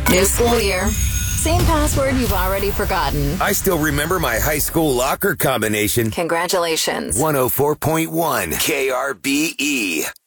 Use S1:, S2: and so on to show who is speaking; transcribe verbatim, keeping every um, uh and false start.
S1: New school year. Same password you've already forgotten.
S2: I still remember my high school locker combination.
S1: Congratulations.
S2: one oh four point one K R B E.